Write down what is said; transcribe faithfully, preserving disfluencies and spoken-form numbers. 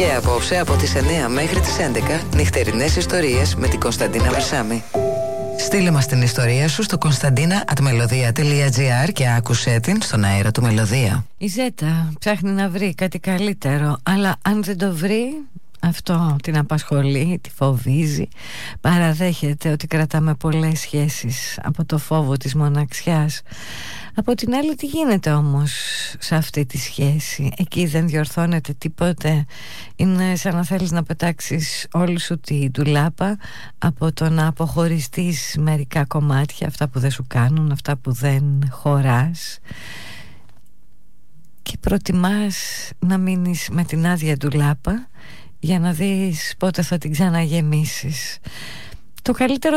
Και απόψε από τις εννιά μέχρι τις έντεκα νυχτερινές ιστορίες με την Κωνσταντίνα Βερσάμη. Στείλε μας την ιστορία σου στο κωνσταντίνα at melodia τελεία gr και άκουσέ την στον αέρα του Μελωδία. Η Ζέτα ψάχνει να βρει κάτι καλύτερο, αλλά αν δεν το βρει, αυτό την απασχολεί, τη φοβίζει. Παραδέχεται ότι κρατάμε πολλές σχέσεις από το φόβο της μοναξιάς. Από την άλλη, τι γίνεται όμως σε αυτή τη σχέση? Εκεί δεν διορθώνεται τίποτε. Είναι σαν να θέλεις να πετάξεις όλη σου τη ντουλάπα, από το να αποχωριστείς μερικά κομμάτια, αυτά που δεν σου κάνουν, αυτά που δεν χωράς, και προτιμάς να μείνεις με την άδεια ντουλάπα για να δεις πότε θα την ξαναγεμίσεις. Το καλύτερο